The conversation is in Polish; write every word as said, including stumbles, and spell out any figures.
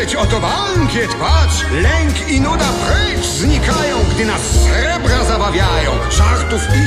patrzeć, oto bankiet, patrz! Lęk i nuda precz znikają, gdy nas srebra zabawiają. Żartów i